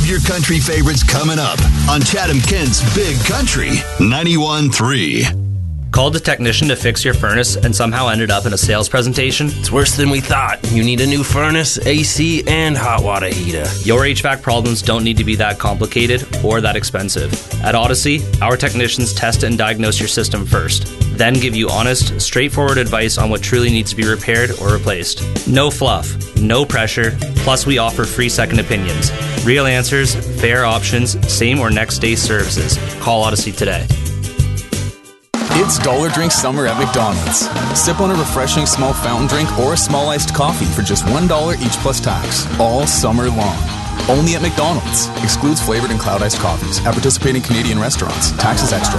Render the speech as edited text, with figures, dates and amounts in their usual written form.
of your country favorites coming up on Chatham-Kent's Big Country 91.3. Called a technician to fix your furnace and somehow ended up in a sales presentation? It's worse than we thought. You need a new furnace, AC, and hot water heater. Your HVAC problems don't need to be that complicated or that expensive. At Odyssey, our technicians test and diagnose your system first, then give you honest, straightforward advice on what truly needs to be repaired or replaced. No fluff, no pressure, plus we offer free second opinions. Real answers, fair options, same or next day services. Call Odyssey today. It's Dollar Drink Summer at McDonald's. Sip on a refreshing small fountain drink or a small iced coffee for just $1 each plus tax, all summer long. Only at McDonald's. Excludes flavored and cloud iced coffees. At participating Canadian restaurants. Taxes extra.